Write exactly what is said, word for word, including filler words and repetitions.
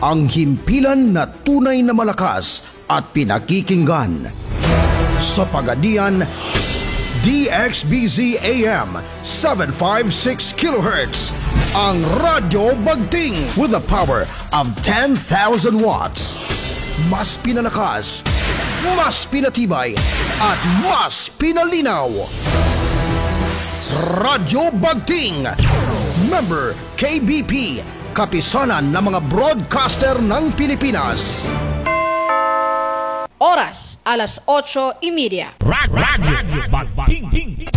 ang himpilan na tunay na malakas at pinakikinggan. Sa Pagadian, D X B Z A M seven fifty-six kilohertz, ang Radyo Bagting with the power of ten thousand watts. Mas pinalakas, mas pinatibay, at mas pinalinaw. Radyo Bagting, member K B P, kapisanan ng mga broadcaster ng Pilipinas. Oras, alas otso y media. Radyo Bagting.